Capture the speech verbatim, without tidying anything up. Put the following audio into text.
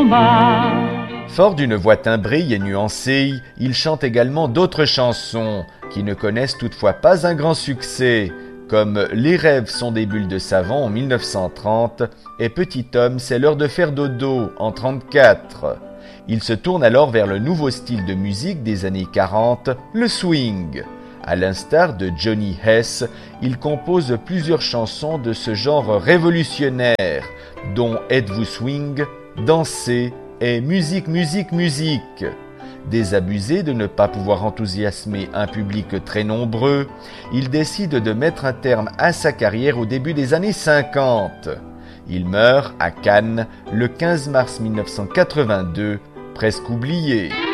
rumba. Fort d'une voix timbrée et nuancée, il chante également d'autres chansons qui ne connaissent toutefois pas un grand succès, comme Les rêves sont des bulles de savon en mille neuf cent trente et Petit homme, c'est l'heure de faire dodo en trente-quatre. Il se tourne alors vers le nouveau style de musique des années quarante, le swing. À l'instar de Johnny Hess, il compose plusieurs chansons de ce genre révolutionnaire, dont Êtes-vous swing, Danser et Musique, musique, musique. Désabusé de ne pas pouvoir enthousiasmer un public très nombreux, il décide de mettre un terme à sa carrière au début des années cinquante. Il meurt à Cannes le quinze mars mille neuf cent quatre-vingt-deux, presque oublié.